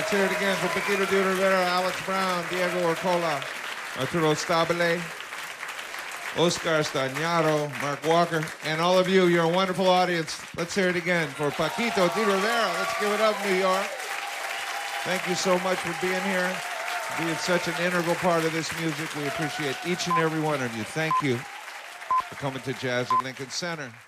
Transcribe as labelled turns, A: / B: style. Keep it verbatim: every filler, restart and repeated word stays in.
A: Let's hear it again for Paquito de Rivera, Alex Brown, Diego Orcola, Arturo Stabile, Oscar Stagnaro, Mark Walker, and all of you. You're a wonderful audience. Let's hear it again for Paquito de Rivera. Let's give it up, New York. Thank you so much for being here, being such an integral part of this music. We appreciate each and every one of you. Thank you for coming to Jazz at Lincoln Center.